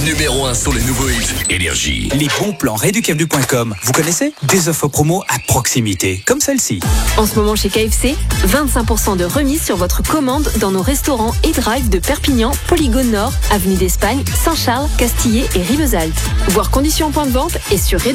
numéro 1 sur les nouveaux hits. Énergie. Les bons plans Réducaflu.com. Vous connaissez? Des offres promo à proximité, comme celle-ci. En ce moment chez KFC, 25% de remise sur votre commande dans nos restaurants et drive de Perpignan, Polygone Nord, Avenue d'Espagne, Saint-Charles, Castillé et Rivesaltes. Voir conditions en point de vente et sur